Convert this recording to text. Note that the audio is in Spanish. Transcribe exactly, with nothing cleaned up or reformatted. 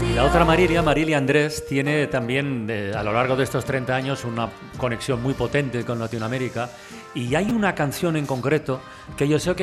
Y la otra Marilia, Marilia Andrés, tiene también eh, a lo largo de estos treinta años una conexión muy potente con Latinoamérica, y hay una canción en concreto que yo sé que